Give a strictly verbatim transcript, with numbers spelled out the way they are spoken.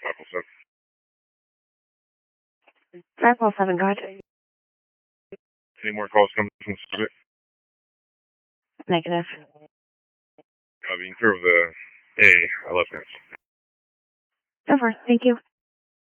five oh seven. five oh seven, go ahead. Any more calls coming from the subject? Negative. Uh, being clear of the A, I left it. Over. Thank you.